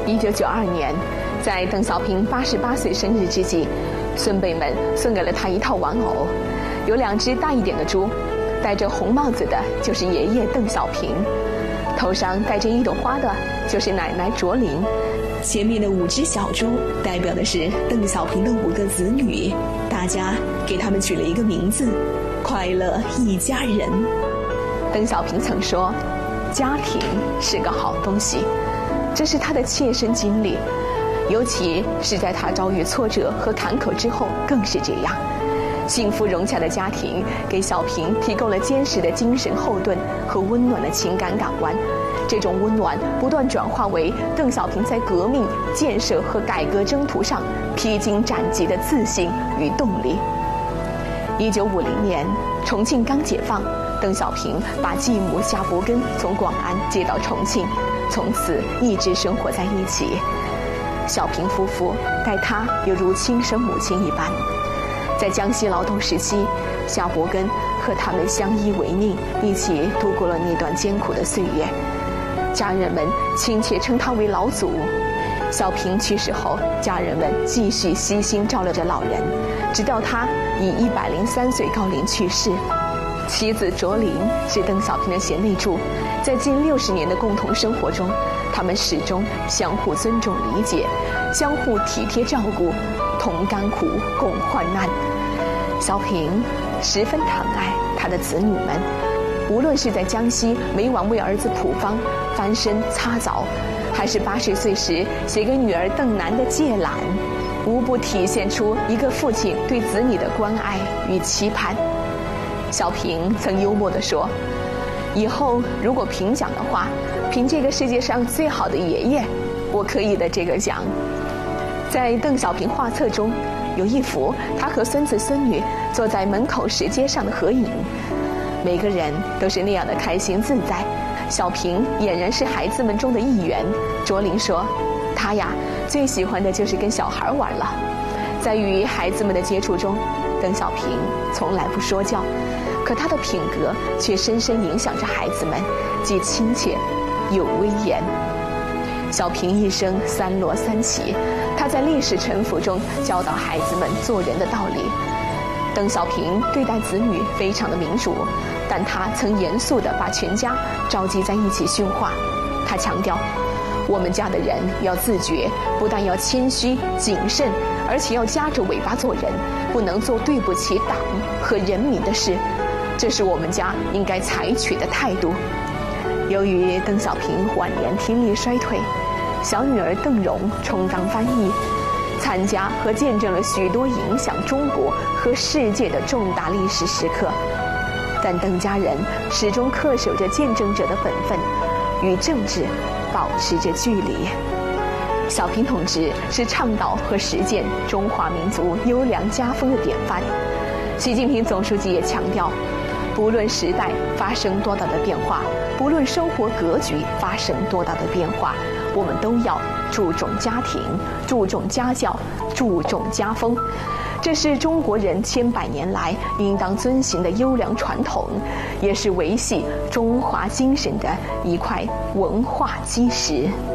1992年，在邓小平88岁生日之际，孙辈们送给了他一套玩偶，有2只大一点的猪，戴着红帽子的就是爷爷邓小平，头上戴着1朵花的就是奶奶卓琳，前面的5只小猪代表的是邓小平的5个子女，大家给他们取了一个名字：快乐一家人。邓小平曾说，家庭是个好东西，这是他的切身经历，尤其是在他遭遇挫折和坎坷之后更是这样。幸福融洽的家庭给小平提供了坚实的精神后盾和温暖的情感港湾，这种温暖不断转化为邓小平在革命、建设和改革征途上披荆斩棘的自信与动力。1950年，重庆刚解放，邓小平把继母夏伯根从广安接到重庆，从此一直生活在一起。小平夫妇待他犹如亲生母亲一般。在江西劳动时期，夏伯根和他们相依为命，一起度过了那段艰苦的岁月。家人们亲切称他为老祖。小平去世后，家人们继续悉心照料着老人，直到他以103岁高龄去世。妻子卓琳是邓小平的贤内助，在近60年的共同生活中，他们始终相互尊重理解，相互体贴照顾，同甘苦共患难。小平十分疼爱他的子女们，无论是在江西每晚为儿子普方翻身擦澡，还是80岁时写给女儿邓楠的借览，无不体现出一个父亲对子女的关爱与期盼。小平曾幽默地说，以后如果评奖的话，评这个世界上最好的爷爷，我可以的这个奖。在邓小平画册中，有一幅他和孙子孙女坐在门口石阶上的合影，每个人都是那样的开心自在。小平俨然是孩子们中的一员。卓琳说，他呀最喜欢的就是跟小孩玩了。在与孩子们的接触中，邓小平从来不说教，可他的品格却深深影响着孩子们，既亲切又威严。小平一生3落3起，他在历史沉浮中教导孩子们做人的道理。邓小平对待子女非常的民主，但他曾严肃地把全家召集在一起训话。他强调，我们家的人要自觉，不但要谦虚谨慎，而且要夹着尾巴做人，不能做对不起党和人民的事，这是我们家应该采取的态度。由于邓小平晚年听力衰退，小女儿邓蓉充当翻译，参加和见证了许多影响中国和世界的重大历史时刻。但邓家人始终恪守着见证者的本分，与政治保持着距离。小平同志是倡导和实践中华民族优良家风的典范。习近平总书记也强调，不论时代发生多大的变化，不论生活格局发生多大的变化，我们都要注重家庭，注重家教，注重家风。这是中国人千百年来应当遵循的优良传统，也是维系中华精神的一块文化基石。